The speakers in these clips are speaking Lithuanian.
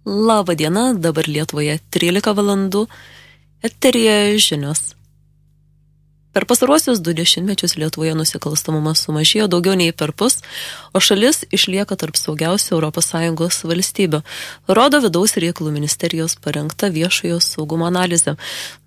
Labą dieną, dabar Lietuvoje 13 valandų, eteryje žinios. Per pastaruosius 2 dešimtmečius Lietuvoje nusikalstamumas sumažėjo daugiau nei perpus, o šalis išlieka tarp saugiausių ES valstybių, rodo Vidaus reikalų ministerijos parengta viešojo saugumo analizė.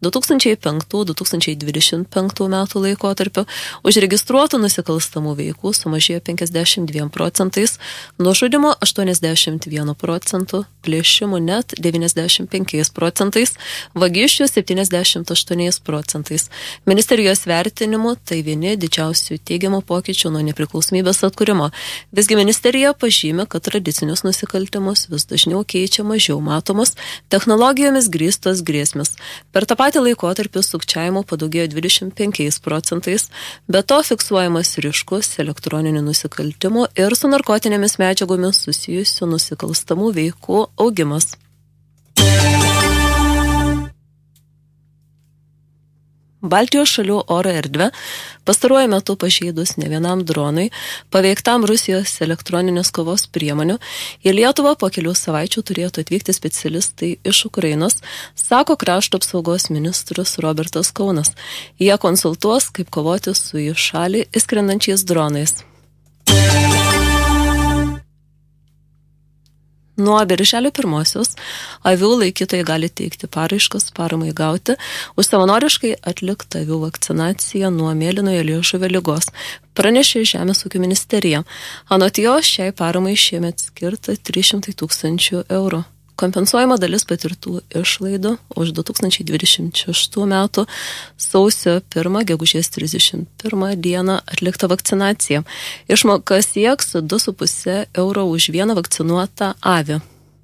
2005-2025 metų laikotarpiu užregistruotų nusikalstamų veikų sumažėjo 52%, nužudimo 81%, plėšimų net 95%, vagysčių 78%. Ministerijos vertinimu tai vieni didžiausių teigiamų pokyčių nuo nepriklausomybės atkūrimo. Visgi ministerija pažymi, kad tradicinius nusikaltimus vis dažniau keičia mažiau matomus, technologijomis grįstos grėsmės. Per tą patį laikotarpį sukčiavimo padaugėjo 25%, be to fiksuojamas ryškus elektroninių nusikaltimų ir su narkotinėmis medžiagomis susijusių nusikalstamų veikų augimas. Baltijos šalių oro erdvę pastaruoju metu pažeidus ne vienam dronui, paveiktam Rusijos elektroninės kovos priemonių, į Lietuvą po kelių savaičių turėtų atvykti specialistai iš Ukrainos, sako krašto apsaugos ministras Robertas Kaunas. Jie konsultuos, kaip kovoti su į šalį įskrendančiais dronais. Nuo birželio 1-osios avių laikytojai gali teikti paraiškas paramai gauti už savanoriškai atliktą avių vakcinaciją nuo mėlynojo liežuvio ligos, pranešė Žemės ūkio ministerija. Anot jo, šiai paramai šiemet skirta 300 000 eurų. Kompensuojama dalis patirtų išlaidų už 2026 metų sausio 1, gegužės 31 dieną atliktą vakcinaciją. Išmoka sieks 2,5 euro už vieną vakcinuotą avį.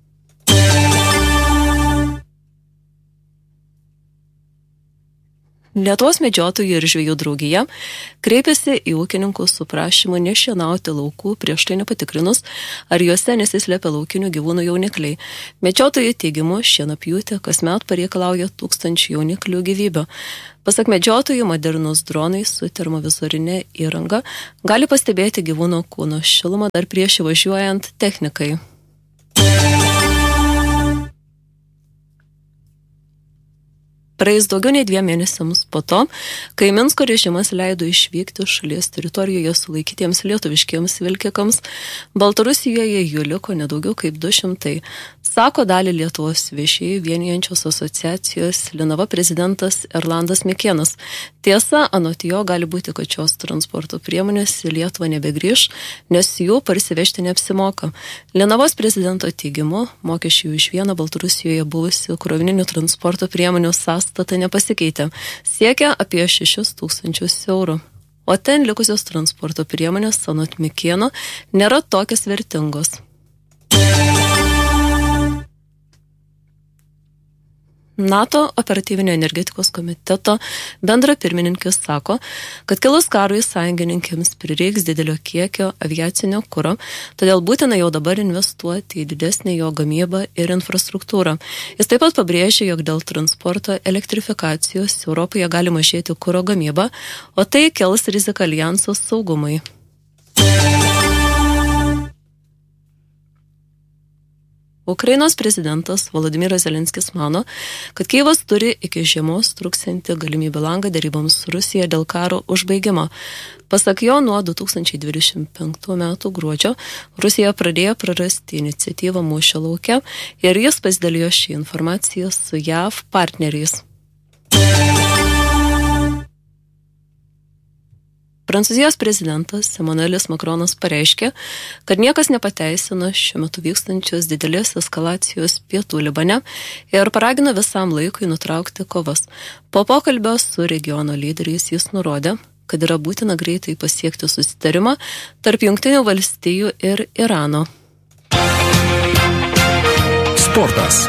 Lietuvos medžiotojų ir žvejų draugija kreipėsi į ūkininkus su prašymu nešienauti laukų prieš tai nepatikrinus, ar juose nesislepia laukinių gyvūnų jaunikliai. Medžiotojų teigimu šienapjūtė kasmet pareikalauja 1000 jauniklių gyvybių. Pasak medžiotojų, modernus dronai su termovizorinė įranga gali pastebėti gyvūno kūno šilumą dar prieš įvažiuojant technikai. Praeis daugiau nei 2 mėnesiams po to, kai Minsko režimas leido išvykti šalies teritorijoje sulaikytiems lietuviškiems vilkikams, Baltarusijoje jų liko nedaugiau kaip 200, sako dalį Lietuvos vežėjų vienijančios asociacijos Linava prezidentas Erlandas Mikėnas. Tiesa, anot jo gali būti, kad šios transporto priemonės į Lietuvą nebegrįš, nes jų parsivežti neapsimoka. Linavos prezidento teigimu, mokesčiai už vieną Baltarusijoje buvusių krovininių transporto priemonių sąstatą nepasikeitė, siekia apie 6 000 eurų. O ten likusios transporto priemonės, anot Mikėno, nėra tokios vertingos. NATO operatyvinio energetikos komiteto bendra pirmininkė sako, kad kilus karui sąjungininkėms prireiks didelio kiekio aviacinio kuro, todėl būtina jau dabar investuoti į didesnį jo gamybą ir infrastruktūrą. Jis taip pat pabrėžė, jog dėl transporto elektrifikacijos Europoje gali mažėti kuro gamyba, o tai kels riziką aljanso saugumui. Ukrainos prezidentas Volodymyras Zelenskis mano, kad Kijevas turi iki žiemos truksiantį galimybę langą deryboms su Rusija dėl karo užbaigimo. Pasak jo, nuo 2025 metų gruodžio Rusija pradėjo prarasti iniciatyvą mūšio lauke ir jis pasidalijo šį informaciją su JAV partneriais. Prancūzijos prezidentas Emmanuelis Macronas pareiškė, kad niekas nepateisino šiuo metu vykstančios didelės eskalacijos pietų Libane ir paragino visam laikui nutraukti kovas. Po pokalbio su regiono lyderiais jis nurodė, kad yra būtina greitai pasiekti susitarimą tarp Jungtinių valstijų ir Irano. Sportas.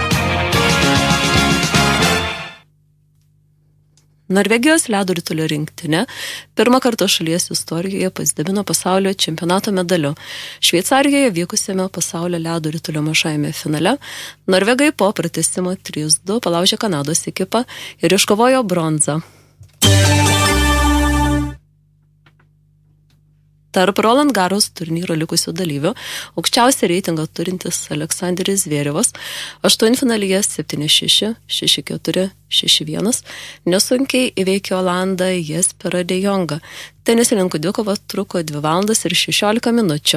Norvegijos ledo ritulio rinktinė pirmą kartą šalies istorijoje pasidabino pasaulio čempionato medaliu. Šveicarijoje vykusiame pasaulio ledo ritulio mažajame finale norvegai po pratęsimo 3-2 palaužė Kanados ekipą ir iškovojo bronzą. Tarp Roland Garros turnyro likusių dalyvių aukščiausią reitingą turintis Aleksandris Zverevas 8-finalyje 7-6, 6-4, 6-1 nesunkiai įveikė Olandą Jesperą de Jongą. Tenisininkų dvikova truko 2 valandas ir 16 minučių.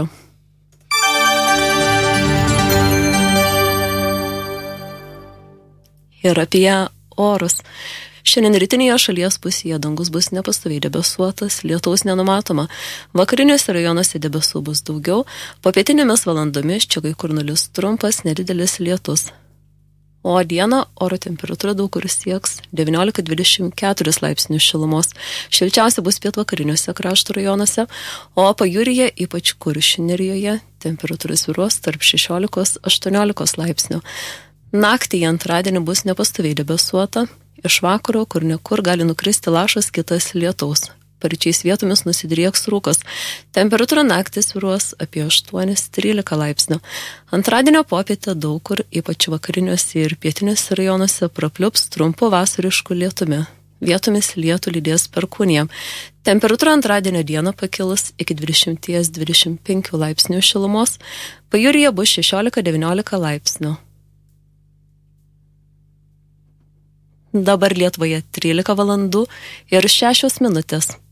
Ir apie orus. Šiandien rytinėje šalies pusėje dangus bus nepastoviai debesuotas, lietaus nenumatoma. Vakariniuose rajonuose debesų bus daugiau, popietinėmis valandomis čia kai kur nulis trumpas, nedidelis lietus. O dieną oro temperatūra daug kur sieks 19-24 laipsnių šilumos. Šilčiausia bus pietvakariniuose krašto rajonuose, o pajūryje, ypač Kuršių nerijoje, temperatūra svyruos tarp 16-18 laipsnių. Naktį į antradienį bus nepastoviai debesuota. Iš vakaro, kur nekur gali nukristi lašas, kitas lietaus. Paryčiais vietomis nusidrieks rūkas. Temperatūra naktį svyruos apie 8-13 laipsnių. Antradienio popietę daug kur, ypač vakariniuose ir pietiniuose rajonuose, prapliups trumpu vasarišku lietumi. Vietomis lietų lydės perkūnija. Temperatūra antradienio dieną pakilus iki 20-25 laipsnių šilumos. Pajūryje bus 16-19 laipsnių. Dabar Lietuvoje 13 valandų ir 6 minutės.